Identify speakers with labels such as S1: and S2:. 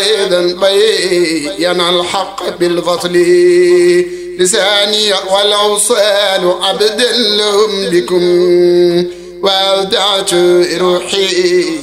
S1: أيضا بين الحق بالفصل لساني والأوصال عبد لهم بكم وأودعت روحي